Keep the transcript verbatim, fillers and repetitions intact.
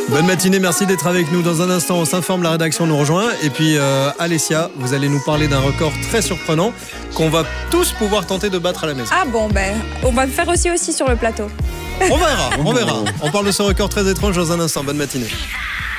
Bonne matinée, merci d'être avec nous. Dans un instant, on s'informe, la rédaction nous rejoint. Et puis, euh, Alessia, vous allez nous parler d'un record très surprenant qu'on va tous pouvoir tenter de battre à la maison. Ah bon, ben, on va le faire aussi aussi sur le plateau. On verra, on verra. On parle de ce record très étrange dans un instant. Bonne matinée.